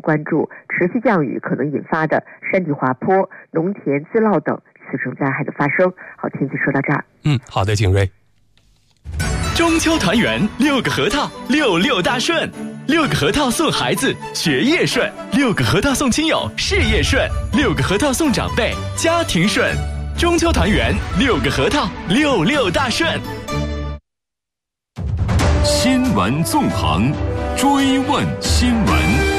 关注持续降雨可能引发的山地滑坡、农田滋涝等次生灾害的发生。好，天气说到这儿。 好的，景睿。 中秋团圆，6个核桃，66大顺，6个核桃送孩子学业顺，6个核桃送亲友事业顺，6个核桃送长辈家庭顺。中秋团圆，6个核桃，66大顺。 新闻纵横，追问新闻。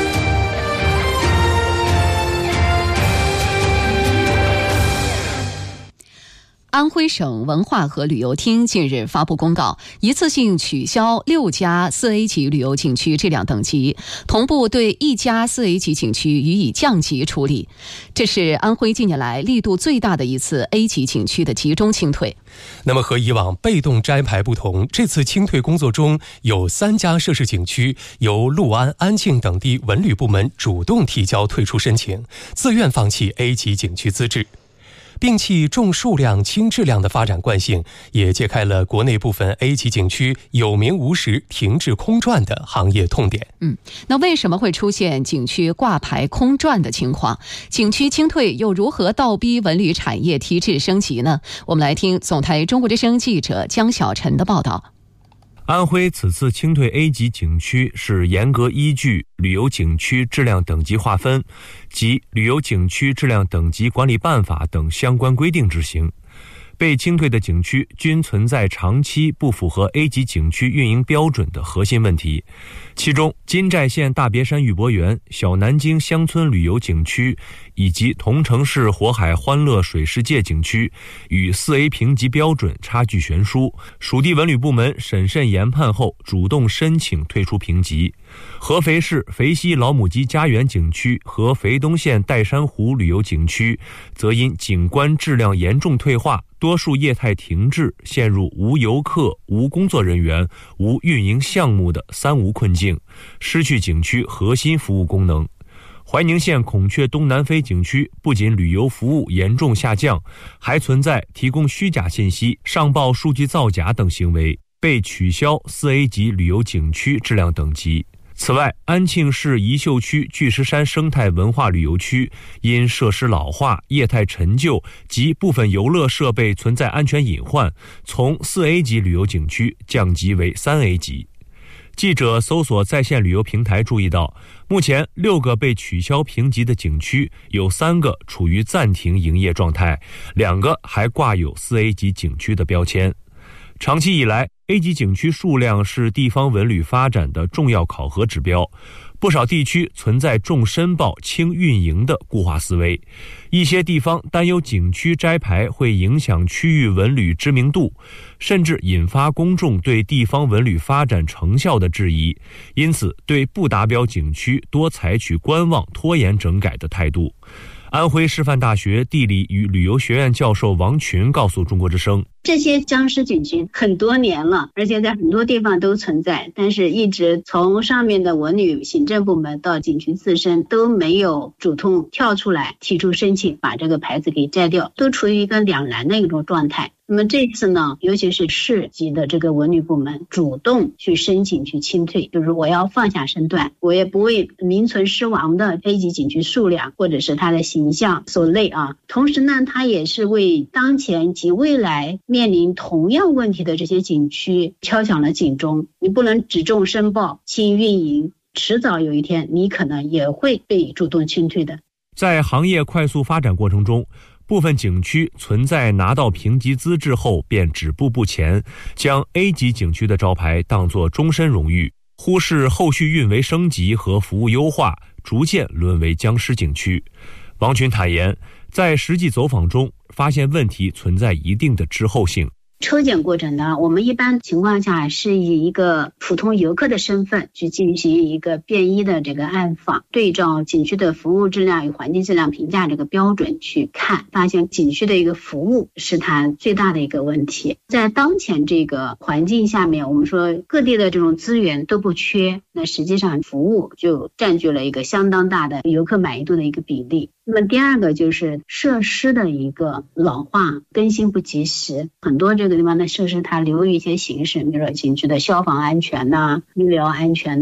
安徽省文化和旅游厅近日发布公告，一次性取消6家4A 级旅游景区质量等级，同步对1家4A 级景区予以降级处理。这是安徽近年来力度最大的一次 A 级景区的集中清退。 那么和以往被动摘牌不同，这次清退工作中有3家涉事景区由六安、安庆等地文旅部门主动提交退出申请，自愿放弃 A 级景区资质。摒弃重数量轻质量的发展惯性，也揭开了国内部分 A 级景区有名无实、停滞空转的行业痛点。 那为什么会出现景区挂牌空转的情况？景区清退又如何倒逼文旅产业提质升级呢？我们来听总台中国之声记者江小晨的报道。 安徽此次清退 A 级景区是严格依据旅游景区质量等级划分及旅游景区质量等级管理办法等相关规定执行。被清退的景区均存在长期不符合 A 级景区运营标准的核心问题，其中金寨县大别山玉博园、小南京乡村旅游景区以及同城市火海欢乐水世界景区与 4A 评级标准差距悬殊，属地文旅部门审慎研判后主动申请退出评级。合肥市肥西老母鸡家园景区和肥东县岱山湖旅游景区则因景观质量严重退化，多数业态停滞，陷入无游客、无工作人员、无运营项目的3无困境，失去景区核心服务功能。怀宁县孔雀东南飞景区不仅旅游服务严重下降，还存在提供虚假信息、上报数据造假等行为，被取消4A 级旅游景区质量等级。此外，安庆市宜秀区巨石山生态文化旅游区因设施老化、业态陈旧及部分游乐设备存在安全隐患，从4A 级旅游景区降级为3A 级。记者搜索在线旅游平台注意到，目前6个被取消评级的景区有3个处于暂停营业状态，2个还挂有4A 级景区的标签。长期以来， A 级景区数量是地方文旅发展的重要考核指标，不少地区存在重申报轻运营的固化思维，一些地方担忧景区摘牌会影响区域文旅知名度，甚至引发公众对地方文旅发展成效的质疑，因此对不达标景区多采取观望拖延整改的态度。安徽师范大学地理与旅游学院教授王群告诉中国之声， 这些僵尸景区很多年了，而且在很多地方都存在，但是一直从上面的文旅行政部门到景区自身都没有主动跳出来提出申请把这个牌子给摘掉，都处于一个两难的一种状态。那么这次呢，尤其是市级的这个文旅部门主动去申请去清退，就是我要放下身段，我也不为名存实亡的 A 级景区数量或者是它的形象所累啊。同时呢，它也是为当前及未来面临同样问题的这些景区敲响了警钟。你不能只重申报轻运营，迟早有一天你可能也会被主动清退的。 在行业快速发展过程中，部分景区存在拿到评级资质后便止步不前，将 A 级景区的招牌当作终身荣誉，忽视后续运维升级和服务优化，逐渐沦为僵尸景区。王群坦言，在实际走访中发现问题存在一定的滞后性。 抽检过程呢，我们一般情况下是以一个普通游客的身份去进行一个便衣的这个暗访，对照景区的服务质量与环境质量评价这个标准去看，发现景区的一个服务是它最大的一个问题。在当前这个环境下面，我们说各地的这种资源都不缺，那实际上服务就占据了一个相当大的游客满意度的一个比例。那么第二个就是设施的一个老化更新不及时，很多这个地方的设施它流于一些形式，比如说景区的消防安全呐、医疗安全呐、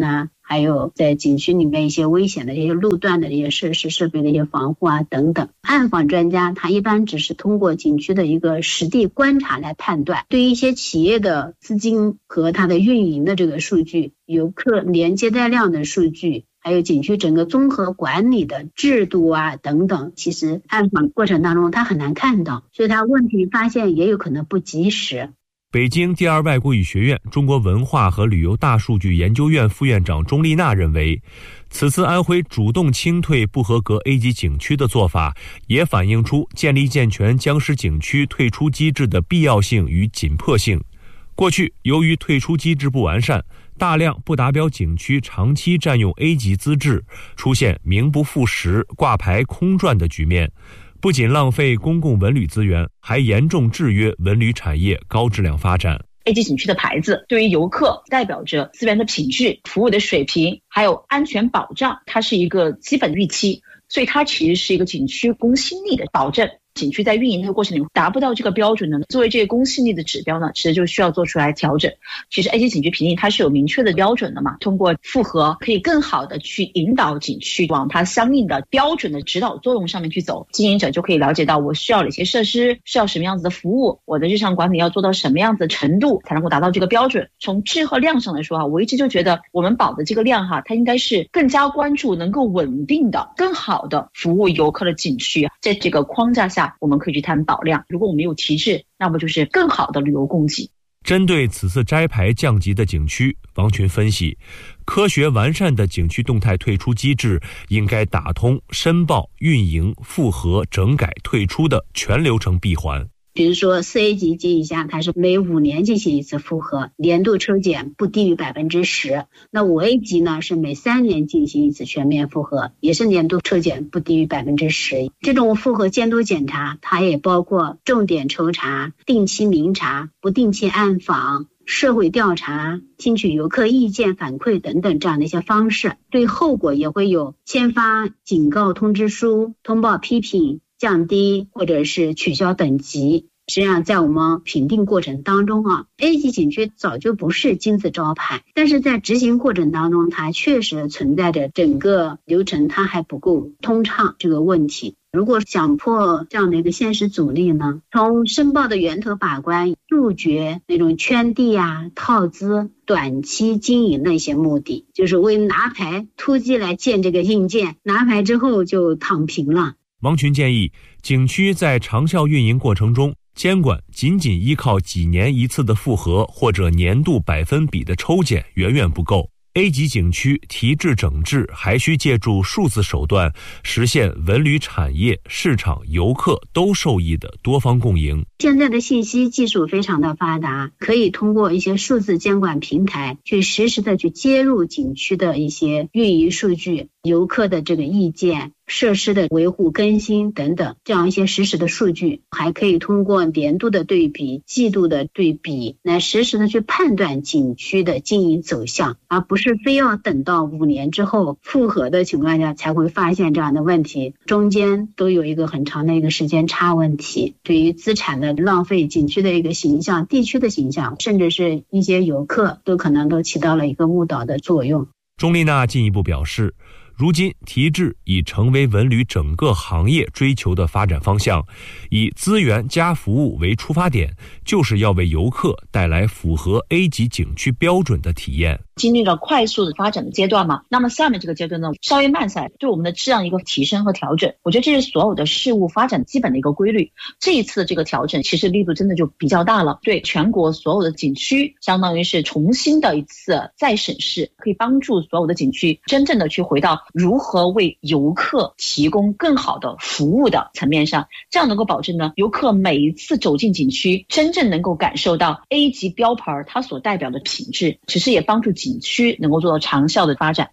还有在景区里面一些危险的这些路段的这些设施设备的一些防护啊等等。暗访专家他一般只是通过景区的一个实地观察来判断，对于一些企业的资金和它的运营的这个数据、游客连接待量的数据，还有景区整个综合管理的制度啊等等，其实暗访过程当中他很难看到，所以他问题发现也有可能不及时。 北京第二外国语学院中国文化和旅游大数据研究院副院长钟丽娜认为，此次安徽主动清退不合格 A 级景区的做法，也反映出建立健全僵尸景区退出机制的必要性与紧迫性。过去由于退出机制不完善，大量不达标景区长期占用 A 级资质，出现名不副实、挂牌空转的局面，不仅浪费公共文旅资源，还严重制约文旅产业高质量发展。 A 级景区的牌子对于游客代表着资源的品质、服务的水平，还有安全保障，它是一个基本预期，所以它其实是一个景区公信力的保证。景区在运营的过程里达不到这个标准呢，作为这个公信力的指标呢，其实就需要做出来调整。其实 A 级景区评定它是有明确的标准的嘛，通过复核可以更好的去引导景区往它相应的标准的指导作用上面去走，经营者就可以了解到我需要哪些设施，需要什么样子的服务，我的日常管理要做到什么样子的程度才能够达到这个标准。从质和量上来说我一直就觉得我们保的这个量它应该是更加关注能够稳定的、更好的服务游客的景区，在这个框架下我们可以去谈保量。如果我们有提质，那么就是更好的旅游供给。 针对此次摘牌降级的景区，王群分析，科学完善的景区动态退出机制应该打通申报、运营、复核、整改、退出的全流程闭环。 比如说4A 级及以下，它是每5年进行一次复核，年度抽检不低于 10%。 那5A 级呢是每3年进行一次全面复核，也是年度抽检不低于 10%。 这种复核监督检查它也包括重点抽查、定期明察、不定期暗访、社会调查、听取游客意见反馈等等这样的一些方式。对后果也会有签发警告通知书、通报批评、降低或者是取消等级。实际上在我们评定过程当中A 级景区早就不是金字招牌，但是在执行过程当中它确实存在着整个流程它还不够通畅这个问题。如果想破这样的一个现实阻力呢，从申报的源头把关，杜绝那种圈地套资、短期经营的一些目的，就是为拿牌突击来建这个硬件，拿牌之后就躺平了。 王群建议，景区在长效运营过程中，监管仅依靠几年一次的复核或者年度100%的抽检远远不够。A 级景区提质整治还需借助数字手段，实现文旅产业、市场、游客都受益的多方共赢。 现在的信息技术非常的发达，可以通过一些数字监管平台去实时的去接入景区的一些运营数据、游客的这个意见、设施的维护更新等等，这样一些实时的数据，还可以通过年度的对比、季度的对比来实时的去判断景区的经营走向，而不是非要等到5年之后复核的情况下才会发现这样的问题，中间都有一个很长的一个时间差问题，对于资产的浪费、景区的一个形象、地区的形象，甚至是一些游客都可能都起到了一个误导的作用。 钟丽娜进一步表示，如今提质已成为文旅整个行业追求的发展方向，以资源加服务为出发点，就是要为游客带来符合 A 级景区标准的体验。 经历了快速的发展的阶段嘛，那么下面这个阶段呢，稍微慢下来，对我们的质量一个提升和调整，我觉得这是所有的事物发展基本的一个规律。这一次的这个调整其实力度真的就比较大了，对全国所有的景区相当于是重新的一次再审视，可以帮助所有的景区真正的去回到如何为游客提供更好的服务的层面上，这样能够保证呢，游客每一次走进景区真正能够感受到 A 级标牌它所代表的品质，其实也帮助景区能够做到长效的发展。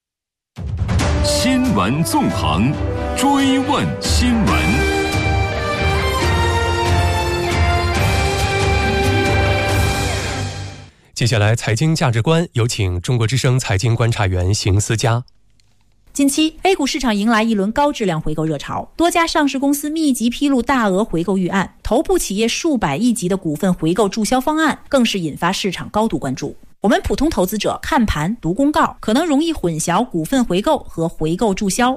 新闻纵横，追问新闻。 接下来财经价值观，有请中国之声财经观察员邢思佳。 近期 A 股市场迎来一轮高质量回购热潮，多家上市公司密集披露大额回购预案，头部企业数百亿级的股份回购注销方案更是引发市场高度关注。 我们普通投资者看盘读公告，可能容易混淆股份回购和回购注销。